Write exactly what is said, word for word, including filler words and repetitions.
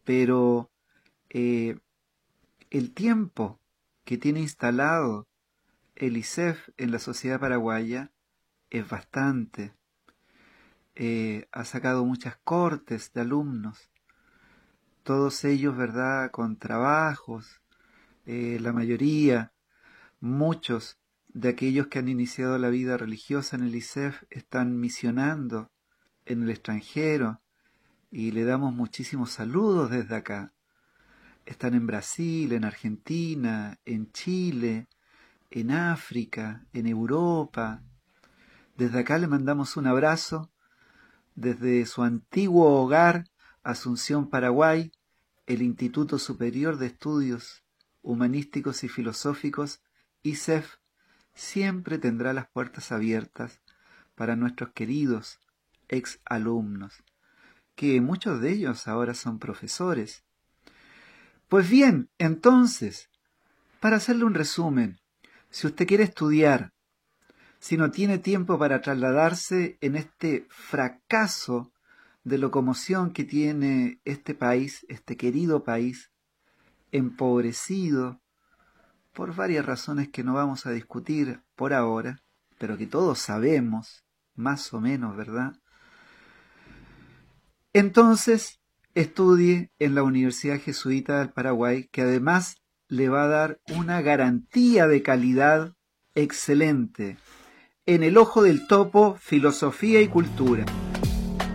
pero eh, el tiempo que tiene instalado el I S E F en la sociedad paraguaya es bastante. Eh, ha sacado muchas cortes de alumnos, todos ellos, ¿verdad?, con trabajos, eh, la mayoría, muchos de aquellos que han iniciado la vida religiosa en el I S E F están misionando en el extranjero y le damos muchísimos saludos desde acá. Están en Brasil, en Argentina, en Chile, en África, en Europa. Desde acá le mandamos un abrazo desde su antiguo hogar, Asunción, Paraguay, el Instituto Superior de Estudios Humanísticos y Filosóficos, I S E F, siempre tendrá las puertas abiertas para nuestros queridos ex alumnos, que muchos de ellos ahora son profesores. Pues bien, entonces, para hacerle un resumen, si usted quiere estudiar, si no tiene tiempo para trasladarse en este fracaso de locomoción que tiene este país, este querido país, empobrecido, por varias razones que no vamos a discutir por ahora, pero que todos sabemos, más o menos, ¿verdad? Entonces, estudie en la Universidad Jesuita del Paraguay, que además le va a dar una garantía de calidad excelente. En el ojo del topo, filosofía y cultura.